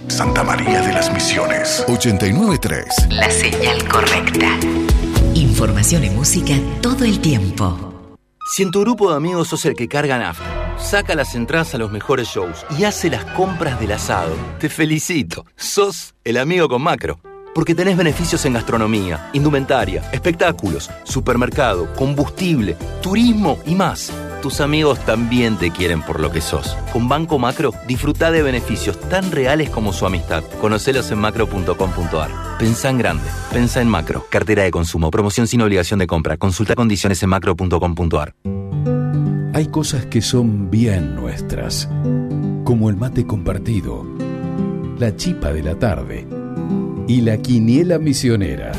Santa María de las Misiones. 89.3. La señal correcta. Información y música todo el tiempo. Si en tu grupo de amigos sos el que carga nafta, saca las entradas a los mejores shows y hace las compras del asado, te felicito. Sos el amigo con Macro. Porque tenés beneficios en gastronomía, indumentaria, espectáculos, supermercado, combustible, turismo y más. Tus amigos también te quieren por lo que sos. Con Banco Macro, disfrutá de beneficios tan reales como su amistad. Conocelos en macro.com.ar. Pensá en grande. Pensá en Macro. Cartera de consumo. Promoción sin obligación de compra. Consulta condiciones en macro.com.ar. Hay cosas que son bien nuestras, como el mate compartido, la chipa de la tarde y la quiniela misionera.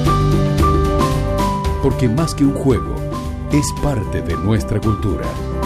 Porque más que un juego, es parte de nuestra cultura.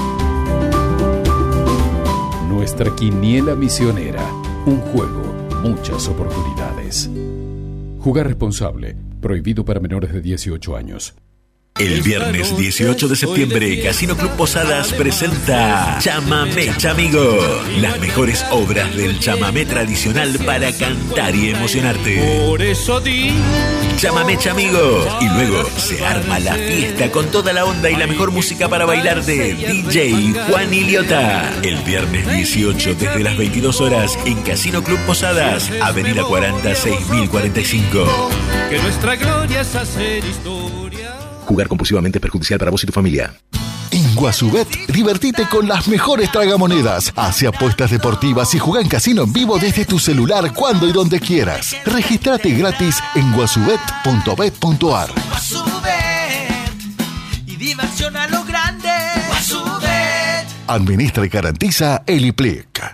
Nuestra quiniela misionera. Un juego, muchas oportunidades. Jugar responsable. Prohibido para menores de 18 años. El viernes 18 de septiembre, Casino Club Posadas presenta Chamamé Chamigo. Las mejores obras del chamamé tradicional para cantar y emocionarte. Por eso di Chamamé Chamigo. Y luego se arma la fiesta con toda la onda y la mejor música para bailar de DJ Juan Iliota. El viernes 18 desde las 22 horas en Casino Club Posadas, Avenida 40 6045. que nuestra gloria es hacer historia. Jugar compulsivamente es perjudicial para vos y tu familia. En Guasubet, divertite con las mejores tragamonedas. Hace apuestas deportivas y juega en casino en vivo desde tu celular cuando y donde quieras. Regístrate gratis en guasubet.bet.ar. Guasubet y diversión a lo grande. Guasubet. Administra y garantiza el IPLEC.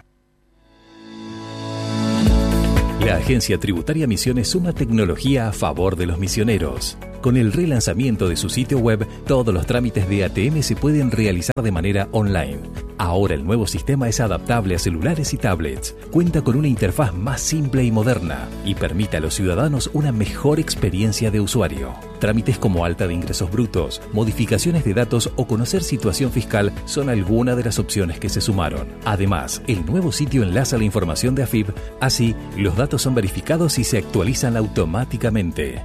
La Agencia Tributaria Misiones suma tecnología a favor de los misioneros. Con el relanzamiento de su sitio web, todos los trámites de ATM se pueden realizar de manera online. Ahora el nuevo sistema es adaptable a celulares y tablets, cuenta con una interfaz más simple y moderna y permite a los ciudadanos una mejor experiencia de usuario. Trámites como alta de ingresos brutos, modificaciones de datos o conocer situación fiscal son algunas de las opciones que se sumaron. Además, el nuevo sitio enlaza la información de AFIP, así los datos son verificados y se actualizan automáticamente.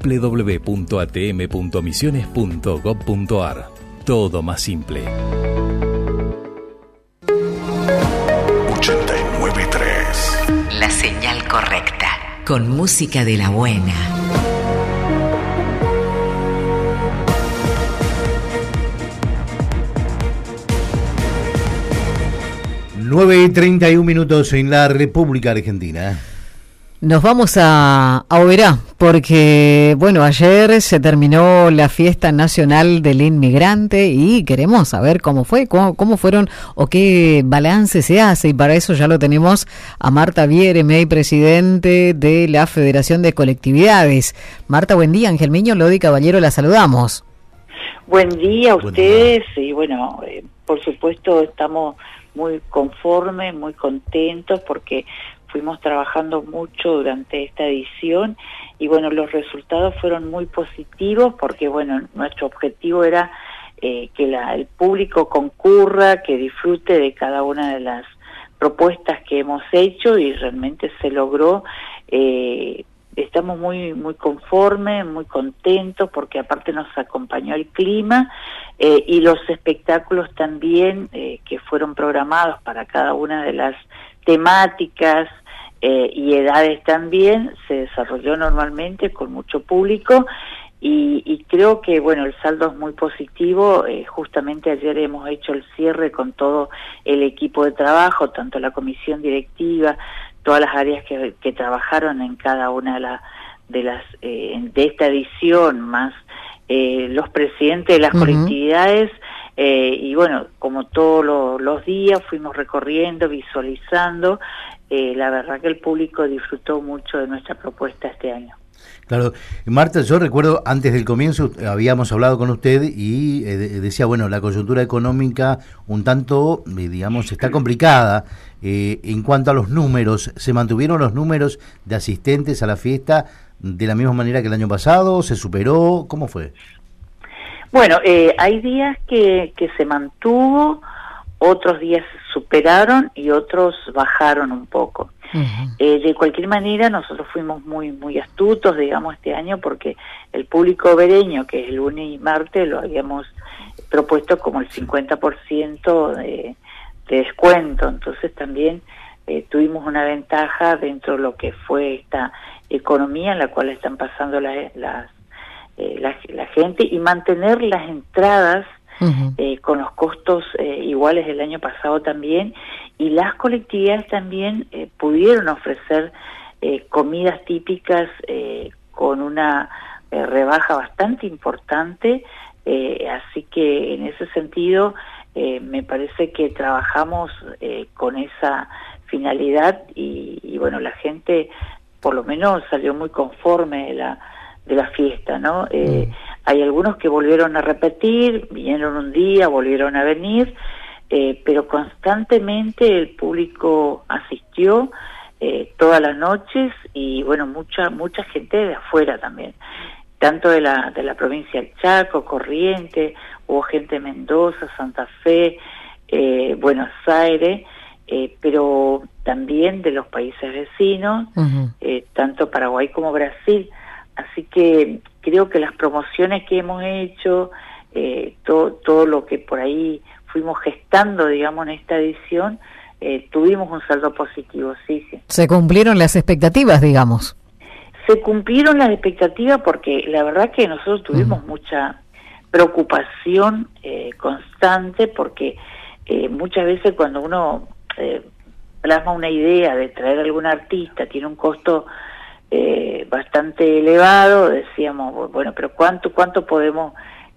www.atm.misiones.gov.ar. Todo más simple. 89.3. La señal correcta. Con música de la buena. Nueve y 31 minutos en la República Argentina. Nos vamos a Oberá, porque, bueno, ayer se terminó la Fiesta Nacional del Inmigrante y queremos saber cómo fue, cómo fueron o qué balance se hace, y para eso ya lo tenemos a Marta Bieremey, presidente de la Federación de Colectividades. Marta, buen día. Ángel Miño, Lodi Caballero, la saludamos. Buen día a ustedes, y bueno, por supuesto estamos muy conformes, muy contentos, porque fuimos trabajando mucho durante esta edición y bueno, los resultados fueron muy positivos porque bueno, nuestro objetivo era que el público concurra, que disfrute de cada una de las propuestas que hemos hecho y realmente se logró. Estamos muy conformes, muy contentos porque aparte nos acompañó el clima y los espectáculos también que fueron programados para cada una de las temáticas y edades también, se desarrolló normalmente con mucho público y creo que bueno, el saldo es muy positivo. Justamente ayer hemos hecho el cierre con todo el equipo de trabajo, tanto la comisión directiva, todas las áreas que trabajaron en cada una de esta edición, más los presidentes de las colectividades. Y bueno, como todos los días fuimos recorriendo, visualizando. La verdad que el público disfrutó mucho de nuestra propuesta este año. Claro, Marta, yo recuerdo antes del comienzo habíamos hablado con usted y decía, bueno, la coyuntura económica un tanto, digamos, está complicada. En cuanto a los números, ¿se mantuvieron los números de asistentes a la fiesta de la misma manera que el año pasado? ¿Se superó? ¿Cómo fue? Bueno, hay días que se mantuvo, otros días superaron y otros bajaron un poco. De cualquier manera, nosotros fuimos muy astutos, digamos, este año, porque el público obereño, que es el lunes y martes, lo habíamos propuesto como el 50% de descuento. Entonces también tuvimos una ventaja dentro de lo que fue esta economía en la cual están pasando la gente, y mantener las entradas con los costos iguales del año pasado también, y las colectividades también pudieron ofrecer comidas típicas con una rebaja bastante importante, así que en ese sentido me parece que trabajamos con esa finalidad, y bueno, la gente por lo menos salió muy conforme de la fiesta, ¿no? Hay algunos que volvieron a repetir, vinieron un día, volvieron a venir, pero constantemente el público asistió todas las noches, y bueno, mucha gente de afuera también, tanto de la provincia del Chaco, Corrientes, hubo gente de Mendoza, Santa Fe, Buenos Aires, pero también de los países vecinos, tanto Paraguay como Brasil. Así que creo que las promociones que hemos hecho, todo lo que por ahí fuimos gestando, digamos, en esta edición, tuvimos un saldo positivo, sí. ¿Se cumplieron las expectativas, digamos? Se cumplieron las expectativas, porque la verdad que nosotros tuvimos mucha preocupación constante, porque muchas veces cuando uno plasma una idea de traer a algún artista, tiene un costo bastante elevado, decíamos, bueno, pero ¿cuánto podemos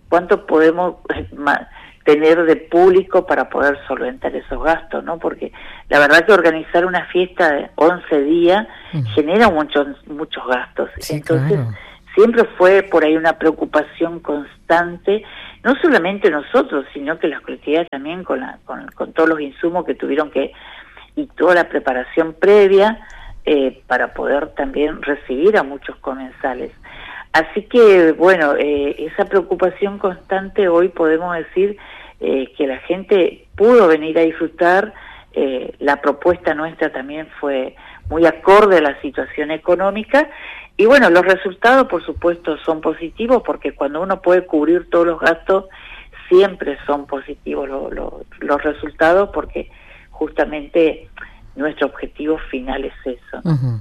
tener de público para poder solventar esos gastos, ¿no? Porque la verdad que organizar una fiesta de 11 días genera muchos gastos. Sí, entonces claro. Siempre fue por ahí una preocupación constante, no solamente nosotros, sino que las colectividades también con todos los insumos que tuvieron y toda la preparación previa para poder también recibir a muchos comensales. Así que, bueno, esa preocupación constante, hoy podemos decir que la gente pudo venir a disfrutar. La propuesta nuestra también fue muy acorde a la situación económica, y bueno, los resultados por supuesto son positivos, porque cuando uno puede cubrir todos los gastos siempre son positivos los resultados, porque justamente nuestro objetivo final es eso.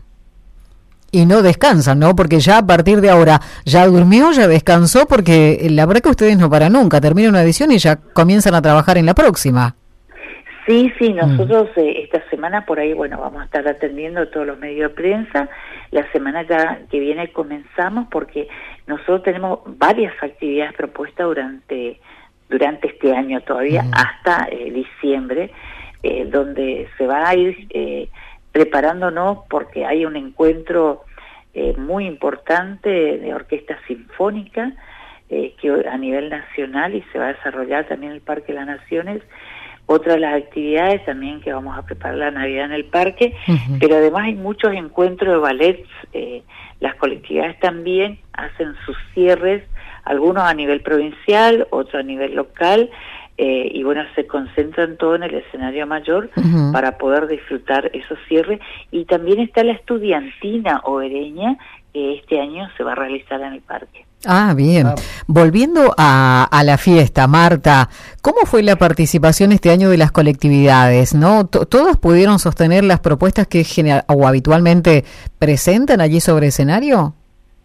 Y no descansan, ¿no? Porque ya a partir de ahora, ya durmió, ya descansó, porque la verdad que ustedes no paran nunca, termina una edición y ya comienzan a trabajar en la próxima. Sí, nosotros esta semana por ahí, bueno, vamos a estar atendiendo todos los medios de prensa. La semana que viene comenzamos, porque nosotros tenemos varias actividades propuestas durante este año todavía, hasta diciembre, donde se va a ir preparándonos, porque hay un encuentro muy importante de orquesta sinfónica que a nivel nacional, y se va a desarrollar también en el Parque de las Naciones. Otra de las actividades también que vamos a preparar la Navidad en el parque, pero además hay muchos encuentros de ballets. Las colectividades también hacen sus cierres, algunos a nivel provincial, otros a nivel local, y bueno, se concentran todo en el escenario mayor para poder disfrutar esos cierres. Y también está la estudiantina obereña, que este año se va a realizar en el parque. Ah, bien. Volviendo a la fiesta, Marta, ¿cómo fue la participación este año de las colectividades? ¿No? ¿Todas pudieron sostener las propuestas que o habitualmente presentan allí sobre escenario?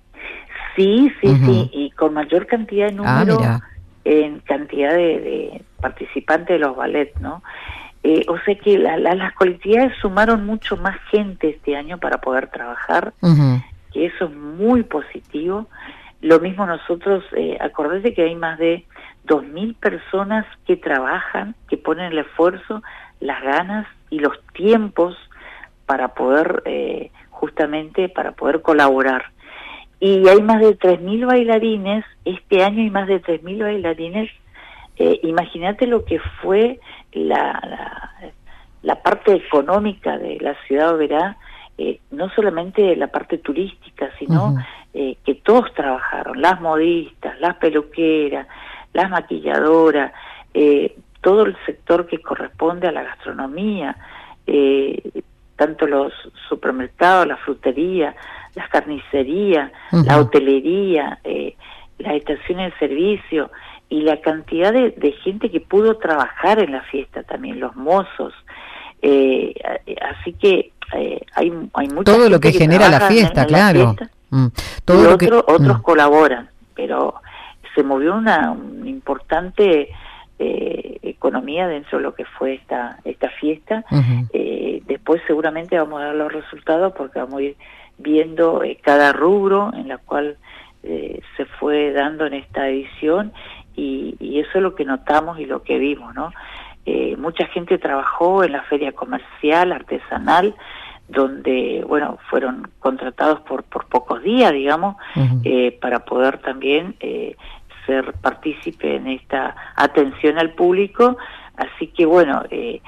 Sí, y con mayor cantidad de número, en cantidad de participantes de los ballets, ¿no? O sea que las colectividades sumaron mucho más gente este año para poder trabajar, que eso es muy positivo. Lo mismo nosotros, acordate que hay más de 2.000 personas que trabajan, que ponen el esfuerzo, las ganas y los tiempos para poder, justamente para poder colaborar. Y hay más de 3.000 bailarines, este año hay más de 3.000 bailarines. Imagínate lo que fue la parte económica de la ciudad de Oberá, no solamente la parte turística, sino que todos trabajaron, las modistas, las peluqueras, las maquilladoras, todo el sector que corresponde a la gastronomía, tanto los supermercados, la frutería, las carnicerías, la hotelería, las estaciones de servicio y la cantidad de gente que pudo trabajar en la fiesta también, los mozos. Así que hay mucha todo gente lo que genera la fiesta, claro. Todo lo que otros colaboran, pero se movió una importante economía dentro de lo que fue esta fiesta. Después seguramente vamos a dar los resultados porque vamos a ir viendo cada rubro en la cual se fue dando en esta edición y eso es lo que notamos y lo que vimos, ¿no? Mucha gente trabajó en la feria comercial, artesanal, donde, bueno, fueron contratados por pocos días, digamos, para poder también ser partícipe en esta atención al público. Así que, bueno,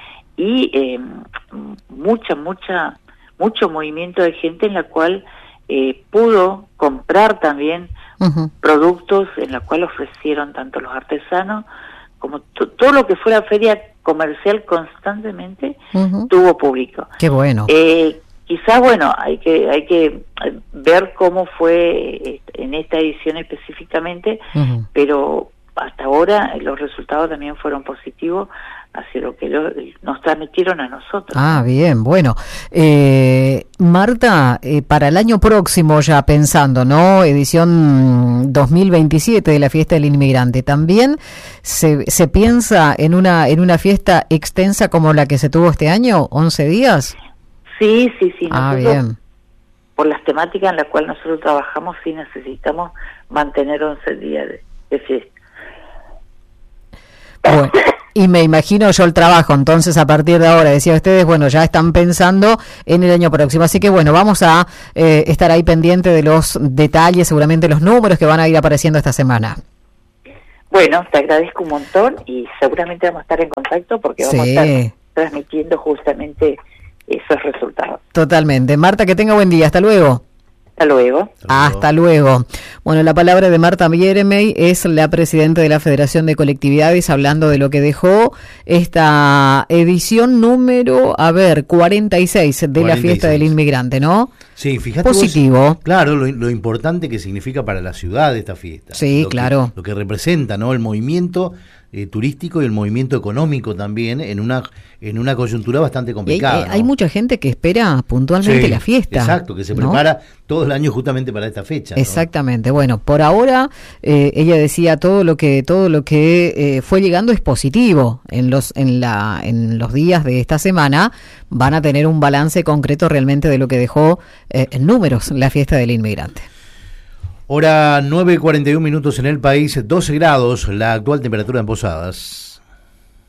mucho movimiento de gente en la cual pudo comprar también productos en la cual ofrecieron tanto los artesanos como todo lo que fue la feria comercial constantemente tuvo público. Qué bueno. Quizás, bueno, hay que ver cómo fue en esta edición específicamente, pero hasta ahora los resultados también fueron positivos hacia lo que nos transmitieron a nosotros. Ah, bien, bueno. Marta, para el año próximo ya pensando, ¿no? Edición 2027 de la Fiesta del Inmigrante, ¿también se piensa en una fiesta extensa como la que se tuvo este año, 11 días? Sí. Ah, nosotros, bien. por las temáticas en las cuales nosotros trabajamos, sí necesitamos mantener 11 días de fiesta. Bueno, y me imagino yo el trabajo, entonces a partir de ahora, decía ustedes, bueno, ya están pensando en el año próximo, así que bueno, vamos a estar ahí pendiente de los detalles, seguramente los números que van a ir apareciendo esta semana. Bueno, te agradezco un montón y seguramente vamos a estar en contacto porque vamos a estar transmitiendo justamente esos resultados. Totalmente. Marta, que tenga buen día, hasta luego. Hasta luego. Hasta luego. Bueno, la palabra de Marta Bieremey, es la presidenta de la Federación de Colectividades, hablando de lo que dejó esta edición número, 46 de la Fiesta del Inmigrante, ¿no? Sí, fíjate positivo. Vos, claro, lo importante que significa para la ciudad esta fiesta. Sí, claro. Lo que representa, ¿no? El movimiento turístico y el movimiento económico también en una coyuntura bastante complicada. Hay mucha gente que espera puntualmente la fiesta. Exacto, que se prepara todo el año justamente para esta fecha. Exactamente. ¿No? Bueno, por ahora ella decía todo lo que fue llegando es positivo. En los días de esta semana van a tener un balance concreto realmente de lo que dejó en números la Fiesta del Inmigrante. Hora 9:41 en el país, 12 grados, la actual temperatura en Posadas.